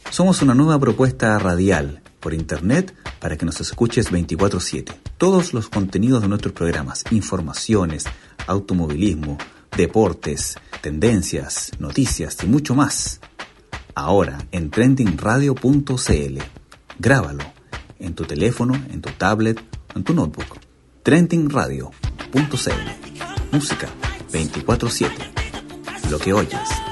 Somos una nueva propuesta radial por internet para que nos escuches 24/7. Todos los contenidos de nuestros programas, informaciones, automovilismo, deportes, tendencias, noticias y mucho más. Ahora en trendingradio.cl. Grábalo en tu teléfono, en tu tablet, en tu notebook. trendingradio.cl. Música 24/7. Lo que oyes